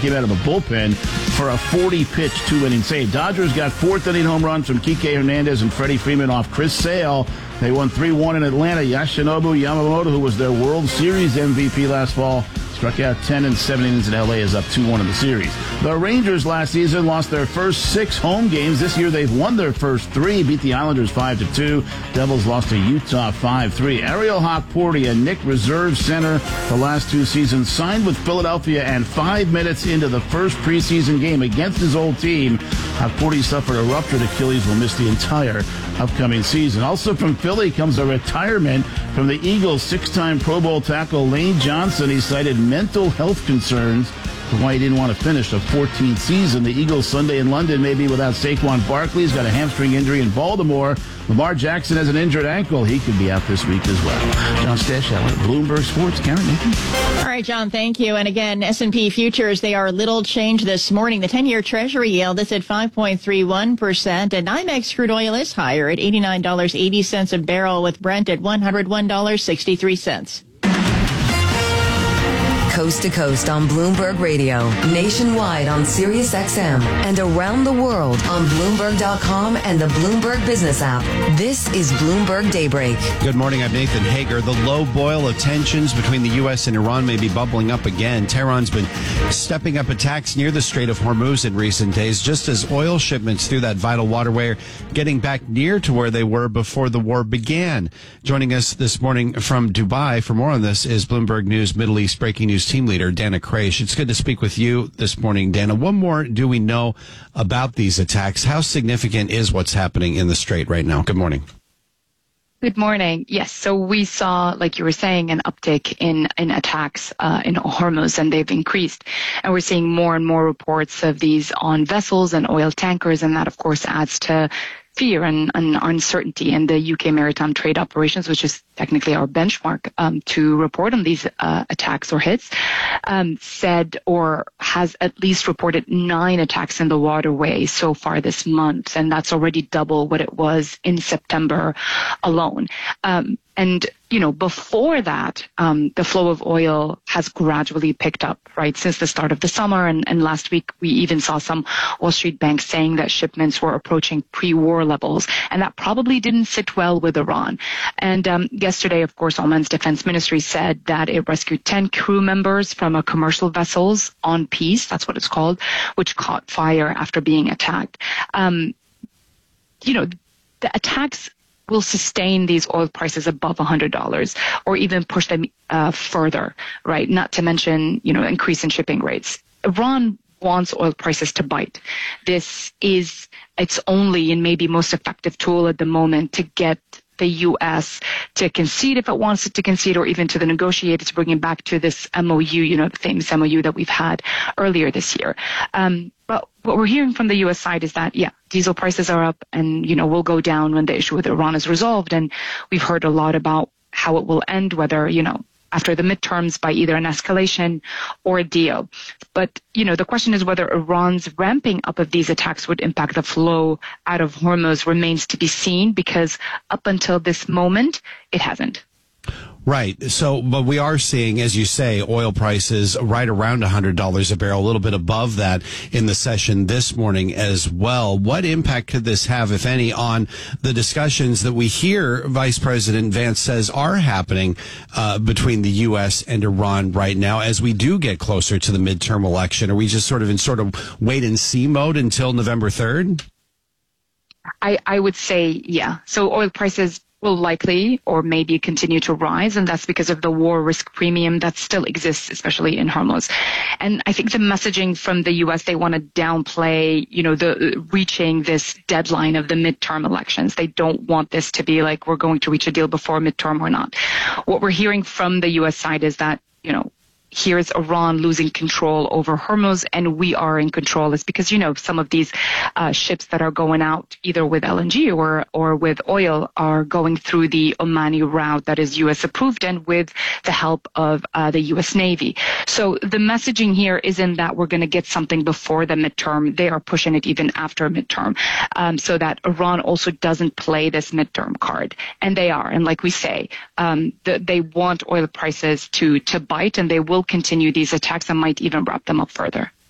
came out of the bullpen for a 40-pitch 2-inning save. Dodgers got fourth-inning home runs from Kike Hernandez and Freddie Freeman off Chris Sale. They won 3-1 in Atlanta. Yoshinobu Yamamoto, who was their World Series MVP last fall, struck out 10 in 7 innings, and L.A. is up 2-1 in the series. The Rangers last season lost their first 6 home games. This year they've won their first 3, beat the Islanders 5-2. Devils lost to Utah 5-3. Ariel Hockporty, a Nick reserve center the last 2 seasons, signed with Philadelphia, and 5 minutes into the first preseason game against his old team, Hockporty suffered a ruptured Achilles, will miss the entire upcoming season. Also from Philly comes a retirement from the Eagles' 6-time Pro Bowl tackle Lane Johnson. He cited mental health concerns for why he didn't want to finish the 14th season. The Eagles Sunday in London may be without Saquon Barkley. He's got a hamstring injury in Baltimore. Lamar Jackson has an injured ankle. He could be out this week as well. John Stashauer, Bloomberg Sports. Karen, All right, John, thank you. And again, S&P futures, they are little change this morning. The 10-year Treasury yield is at 5.31%, and NYMEX crude oil is higher at $89.80 a barrel, with Brent at $101.63. Coast to coast on Bloomberg Radio, nationwide on Sirius XM, and around the world on Bloomberg.com and the Bloomberg Business app. This is Bloomberg Daybreak. Good morning, I'm Nathan Hager. The low boil of tensions between the U.S. and Iran may be bubbling up again. Tehran's been stepping up attacks near the Strait of Hormuz in recent days, just as oil shipments through that vital waterway are getting back near to where they were before the war began. Joining us this morning from Dubai for more on this is Bloomberg News Middle East breaking news team leader Dana Kraish. It's good to speak with you this morning, Dana. What more do we know about these attacks? How significant is what's happening in the Strait right now? Good morning. Good morning. Yes, so we saw, like you were saying, an uptick in attacks in Hormuz, and they've increased. And we're seeing more and more reports of these on vessels and oil tankers, and that, of course, adds to fear and uncertainty. And the UK Maritime Trade Operations, which is technically our benchmark to report on these attacks or hits, said or has at least reported 9 attacks in the waterway so far this month, and that's already double what it was in September alone. And, you know, before that, the flow of oil has gradually picked up, right, since the start of the summer. And last week, we even saw some Wall Street banks saying that shipments were approaching pre-war levels. And that probably didn't sit well with Iran. And yesterday, of course, Oman's defense ministry said that it rescued 10 crew members from a commercial vessels on Peace, that's what it's called, which caught fire after being attacked. You know, the attacks will sustain these oil prices above $100 or even push them further, right? Not to mention, you know, increase in shipping rates. Iran wants oil prices to bite. This is its only and maybe most effective tool at the moment to get the U.S. to concede if it wants it to concede, or even to the negotiators to bring it back to this MOU, you know, the famous MOU that we've had earlier this year. But what we're hearing from the U.S. side is that, yeah, diesel prices are up and, you know, will go down when the issue with Iran is resolved. And we've heard a lot about how it will end, whether, you know, after the midterms by either an escalation or a deal. But, you know, the question is whether Iran's ramping up of these attacks would impact the flow out of Hormuz remains to be seen, because up until this moment, it hasn't. Right. So, but we are seeing, as you say, oil prices right around $100 a barrel, a little bit above that in the session this morning as well. What impact could this have, if any, on the discussions that we hear Vice President Vance says are happening between the U.S. and Iran right now as we do get closer to the midterm election? Are we just sort of wait and see mode until November 3rd? I would say, yeah. So oil prices will likely or maybe continue to rise, and that's because of the war risk premium that still exists, especially in Hormuz. And I think the messaging from the U.S., they want to downplay, you know, the reaching this deadline of the midterm elections. They don't want this to be like we're going to reach a deal before midterm or not. What we're hearing from the U.S. side is that, you know, here's Iran losing control over Hormuz and we are in control. It's because, you know, some of these ships that are going out either with LNG or with oil are going through the Omani route that is U.S. approved and with the help of the U.S. Navy. So the messaging here isn't that we're going to get something before the midterm. They are pushing it even after midterm, so that Iran also doesn't play this midterm card. And they are. And like we say, they want oil prices to bite, and they will continue these attacks and might even wrap them up further.